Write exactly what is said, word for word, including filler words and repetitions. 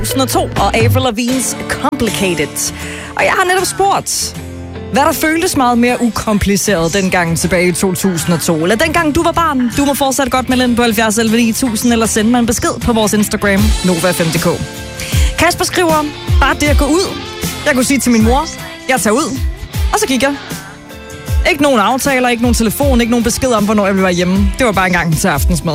to tusind og to og Avril Lavigne's Complicated. Og jeg har netop spurgt, hvad der føltes meget mere ukompliceret dengang tilbage i to tusind og to. Eller dengang du var barn. Du må fortsat godt melde ind på halvfjerds elleve ni tusind, eller sende mig en besked på vores Instagram, Nova fem punktum d k. Kasper skriver, bare det at gå ud. Jeg kunne sige til min mor, jeg tager ud, og så gik jeg. Ikke nogen aftaler, ikke nogen telefon, ikke nogen besked om, hvornår jeg ville være hjemme. Det var bare en gang til aftensmad.